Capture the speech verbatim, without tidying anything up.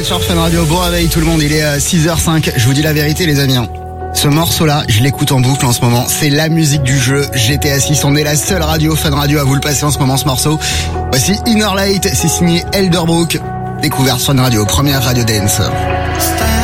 sur Fun Radio. Bon réveil tout le monde, il est euh, six heures cinq. Je vous dis la vérité les amis. Ce morceau-là, je l'écoute en boucle en ce moment. C'est la musique du jeu G T A six. On est la seule radio, Fun Radio, à vous le passer en ce moment, ce morceau. Voici Inner Light, c'est signé Elderbrook. Découverte Fun Radio, première radio dance.